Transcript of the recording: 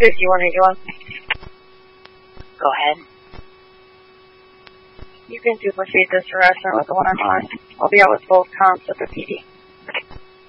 5181. Go ahead. You can supersede this harassment with the 1 on. I'll be out with both comps at the PD.